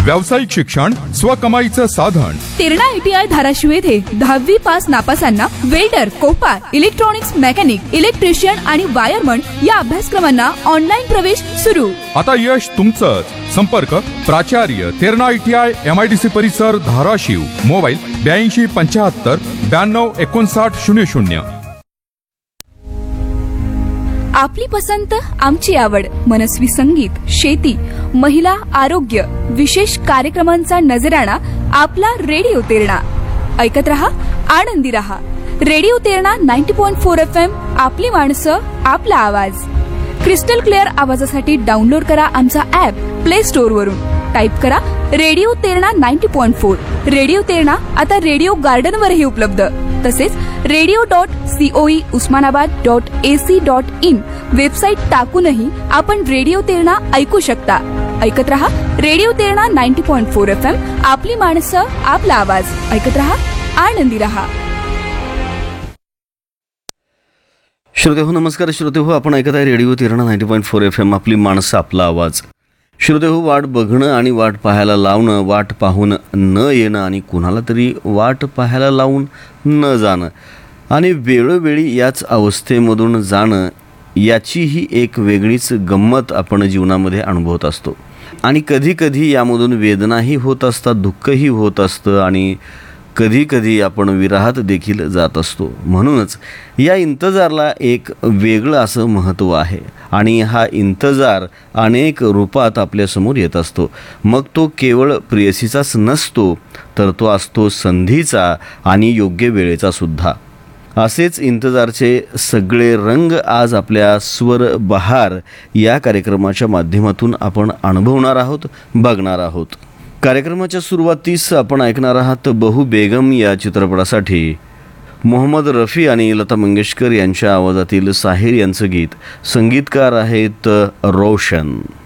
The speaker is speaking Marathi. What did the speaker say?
व्यावसायिक शिक्षण स्वकमाईचं साधन. तेरणा ITI धाराशिव येथे 10वी pass नापासांना welder, Kopar, electronics mechanic, electrician आणि वायरमन या अभ्यासक्रमांना ऑनलाईन प्रवेश सुरू. आता यश तुमचंच. संपर्क प्राचार्य तेरणा ITI MIDC परिसर धाराशिव. मोबाईल 82 75 92 59 00. आपली पसंत आमची आवड. मनस्वी संगीत, शेती, महिला, आरोग्य, विशेष कार्यक्रमांचा नजराणा आपला रेडिओ तेरणा. ऐकत रहा, आनंदी रहा. Radio Terna 90.4 FM. आपली माणसं, आपला आवाज. क्रिस्टल क्लिअर आवाजासाठी डाउनलोड करा आमचा ऍप प्ले स्टोअर वरून. टाईप करा रेडिओ तेरणा 90.4. रेडिओ तेरणा आता रेडिओ गार्डन वरही उपलब्ध. तसेच radio.coe usmanabad.ac.in वेबसाईट टाकूनही आपण रेडिओ तेरणा ऐकू शकता. ऐकत रहा रेडिओ तेरणा 90.4 FM. आपली माणसं, आपला आवाज. ऐकत रहा, आनंदी रहा. श्रोतेहो नमस्कार. श्रोतेहो आपण ऐकत आहे रेडिओ तेरणा 90.4 FM. आपली माणसं, आपला आवाज. श्रोतेहो वाट बघणं आणि वाट पाहायला लावणं, वाट पाहून न येणं आणि कुणाला तरी वाट पाहायला लावून न जाणं आणि वेळोवेळी याच अवस्थेमधून जाणं याचीही एक वेगळीच गंमत आपण जीवनामध्ये अनुभवत असतो. आणि कधीकधी यामधून वेदनाही होत असतात, दुःखही होत असतं आणि कधीकधी आपण विरहात देखील जात असतो. म्हणूनच या इंतजारला एक वेगळं असं महत्त्व आहे आणि हा इंतजार अनेक रूपात आपल्यासमोर येत असतो. मग तो केवळ प्रेयसीचाच नसतो, तर तो असतो संधीचा आणि योग्य वेळेचा सुद्धा. असेच इंतजारचे सगळे रंग आज आपल्या स्वर बहार या कार्यक्रमाच्या माध्यमातून आपण अनुभवणार आहोत, बघणार आहोत. कार्यक्रमाच्या सुरुवातीस आपण ऐकणार आहात बहु बेगम या चित्रपटासाठी मोहम्मद रफी आणि लता मंगेशकर यांच्या आवाजातील साहिर यांचं गीत. संगीतकार आहेत रोशन.